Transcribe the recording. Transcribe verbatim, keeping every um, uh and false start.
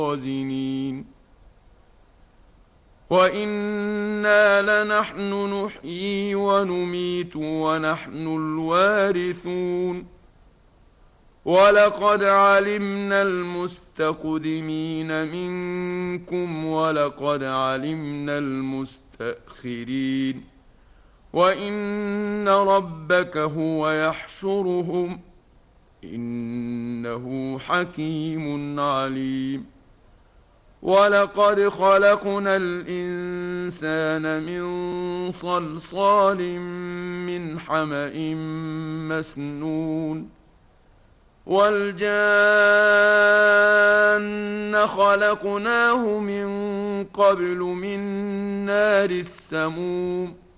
الخازنين وإنا لنحن نحيي ونميت ونحن الوارثون ولقد علمنا المستقدمين منكم ولقد علمنا المستأخرين وإن ربك هو يحشرهم إنه حكيم عليم ولقد خلقنا الإنسان من صلصال من حمأ مسنون والجان خلقناه من قبل من نار السموم